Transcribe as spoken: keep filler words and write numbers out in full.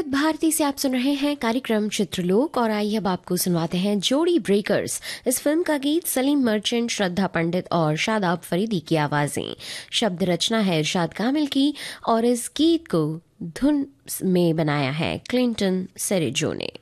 भारती से आप सुन रहे हैं कार्यक्रम चित्रलोक और आइए अब आपको सुनवाते हैं जोड़ी ब्रेकर्स। इस फिल्म का गीत सलीम मर्चेंट, श्रद्धा पंडित और शादाब फरीदी की आवाजें। शब्द रचना है इरशाद कामिल की और इस गीत को धुन में बनाया है क्लिंटन सेरेजो ने।